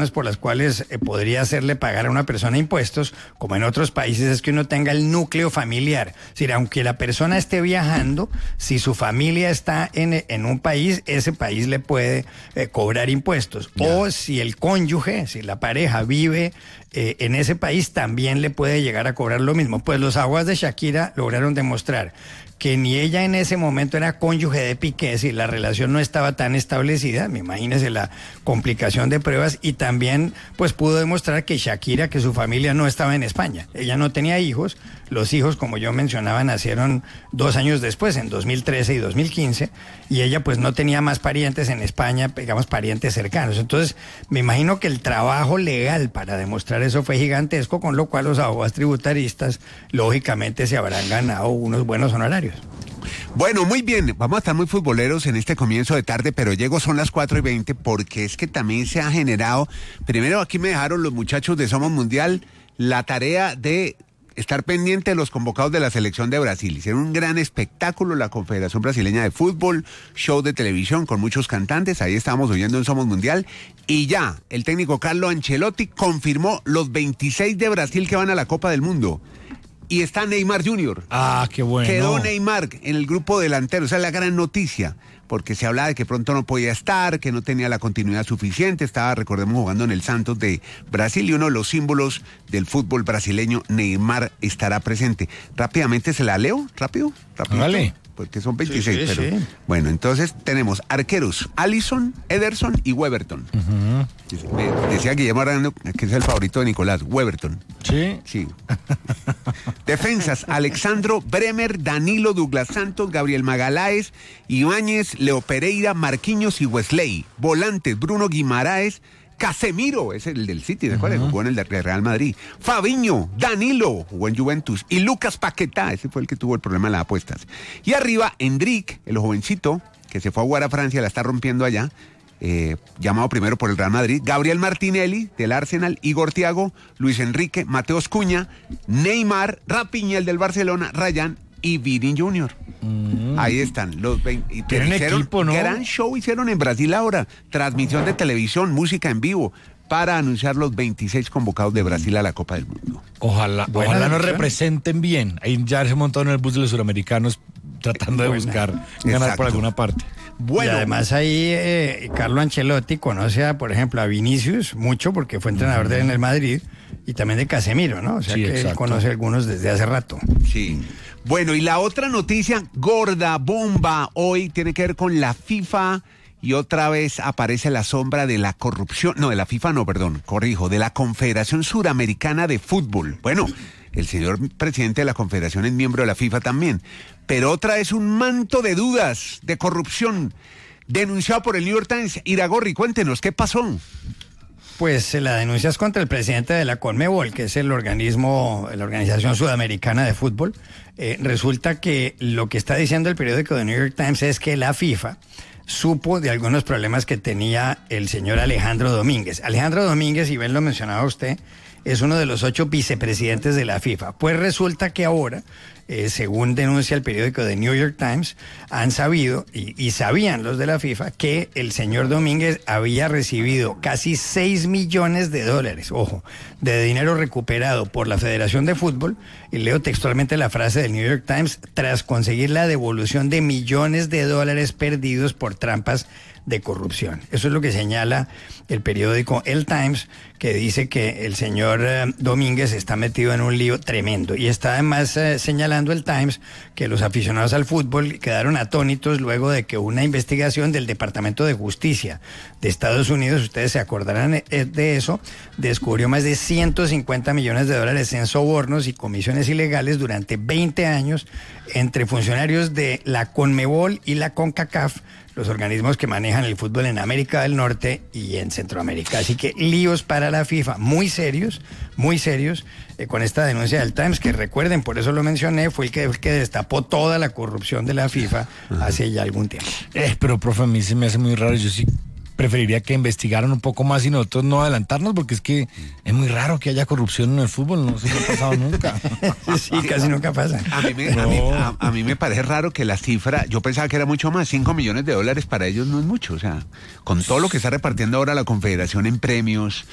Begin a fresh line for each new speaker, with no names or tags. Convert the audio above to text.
razones por las cuales podría hacerle pagar a una persona impuestos, como en otros países, es que uno tenga el núcleo familiar. Es decir, aunque la persona esté viajando, si su familia está en un país, ese país le puede cobrar impuestos. O si el cónyuge, si la pareja vive en ese país, también le puede llegar a cobrar lo mismo. Pues los abogados de Shakira lograron demostrar que ni ella en ese momento era cónyuge de Piqué, si la relación no estaba tan establecida, imagínese la complicación de pruebas, y también pues pudo demostrar que Shakira, que su familia no estaba en España, ella no tenía hijos, los hijos, como yo mencionaba, nacieron 2 años después, en 2013 y 2015, y ella pues no tenía más parientes en España, digamos parientes cercanos. Entonces me imagino que el trabajo legal para demostrar eso fue gigantesco, con lo cual los abogados tributaristas lógicamente se habrán ganado unos buenos honorarios.
Bueno, muy bien, vamos a estar muy futboleros en este comienzo de tarde, pero son las 4:20, porque es que también se ha generado, primero aquí me dejaron los muchachos de Somos Mundial la tarea de estar pendiente de los convocados de la selección de Brasil. Hicieron un gran espectáculo, la Confederación Brasileña de Fútbol, show de televisión con muchos cantantes, ahí estábamos oyendo en Somos Mundial, y ya, el técnico Carlo Ancelotti confirmó los 26 de Brasil que van a la Copa del Mundo. Y está Neymar Jr.
Ah, qué bueno.
Quedó Neymar en el grupo delantero. Esa es la gran noticia, porque se hablaba de que pronto no podía estar, que no tenía la continuidad suficiente. Estaba, recordemos, jugando en el Santos de Brasil, y uno de los símbolos del fútbol brasileño, Neymar, estará presente. Rápidamente se la leo, rápido.
Vale.
Porque son 26,
sí,
pero...
sí.
Bueno, entonces tenemos arqueros, Alisson, Ederson y Weberton. Me decía Guillermo Arano, que es el favorito de Nicolás, Weberton.
Sí.
Sí. Defensas, Alexandro Bremer, Danilo, Douglas Santos, Gabriel Magaláes, Ibáñez, Leo Pereira, Marquinhos y Wesley. Volantes, Bruno Guimaraes, Casemiro, es el del City, ¿de acuerdo? Jugó en el de Real Madrid. Fabinho, Danilo, jugó en Juventus. Y Lucas Paquetá, ese fue el que tuvo el problema de las apuestas. Y arriba, Endrick, el jovencito, que se fue a jugar a Francia, la está rompiendo allá, llamado primero por el Real Madrid. Gabriel Martinelli, del Arsenal. Igor Thiago, Luis Enrique, Mateos Cuña, Neymar, Rafinha, el del Barcelona, Rayán y Vini Jr. Ahí están los 20.
Tienen equipo, ¿no?
Gran show hicieron en Brasil ahora. Transmisión de televisión, música en vivo, para anunciar los 26 convocados de Brasil a la Copa del Mundo.
Ojalá nos representen bien. Ahí ya se montaron en el bus de los suramericanos tratando de buscar ganar. Exacto. Por alguna parte.
Bueno, y además ahí Carlo Ancelotti conoce, por ejemplo, a Vinicius mucho, porque fue entrenador de él en el Madrid, y también de Casemiro, ¿no? O sea, sí, que él conoce a algunos desde hace rato.
Sí. Bueno, y la otra noticia gorda, bomba, hoy tiene que ver con la FIFA, y otra vez aparece la sombra de la corrupción, no, de la FIFA no, perdón, corrijo, de la Confederación Suramericana de Fútbol. Bueno, el señor presidente de la Confederación es miembro de la FIFA también, pero otra vez un manto de dudas, de corrupción, denunciado por el New York Times. Iragorri, cuéntenos, ¿qué pasó?
Pues la denuncia es contra el presidente de la CONMEBOL, que es el organismo, la Organización Sudamericana de Fútbol. Resulta que lo que está diciendo el periódico The New York Times es que la FIFA supo de algunos problemas que tenía el señor Alejandro Domínguez. Alejandro Domínguez, y bien lo mencionaba usted, es uno de los 8 vicepresidentes de la FIFA. Pues resulta que ahora, según denuncia el periódico The New York Times, han sabido, y sabían los de la FIFA, que el señor Domínguez había recibido casi $6 millones, ojo, de dinero recuperado por la Federación de Fútbol, y leo textualmente la frase del New York Times, tras conseguir la devolución de millones de dólares perdidos por trampas de corrupción. Eso es lo que señala el periódico El Times, que dice que el señor Domínguez está metido en un lío tremendo. Y está además señalando el Times que los aficionados al fútbol quedaron atónitos luego de que una investigación del Departamento de Justicia de Estados Unidos, ustedes se acordarán de eso, descubrió más de 150 millones de dólares en sobornos y comisiones ilegales durante 20 años entre funcionarios de la CONMEBOL y la CONCACAF, los organismos que manejan el fútbol en América del Norte y en Centroamérica. Así que líos para la FIFA muy serios, con esta denuncia del Times, que recuerden, por eso lo mencioné, fue el que destapó toda la corrupción de la FIFA hace ya algún tiempo.
Pero, profe, a mí se me hace muy raro. Yo sí preferiría que investigaran un poco más y nosotros no adelantarnos, porque es que es muy raro que haya corrupción en el fútbol, no se ha pasado nunca.
Sí, casi nunca pasa.
A mí me parece raro que la cifra, yo pensaba que era mucho más, $5 millones para ellos no es mucho, o sea, con todo lo que está repartiendo ahora la Confederación en premios,